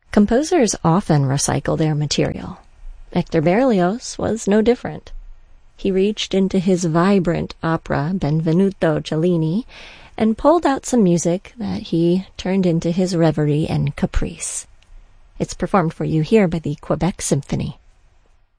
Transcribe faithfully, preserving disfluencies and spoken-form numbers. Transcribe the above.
Composers often recycle their material. Hector Berlioz was no different. He reached into his vibrant opera Benvenuto Cellini and pulled out some music that he turned into his reverie and caprice. It's performed for you here by the Quebec Symphony.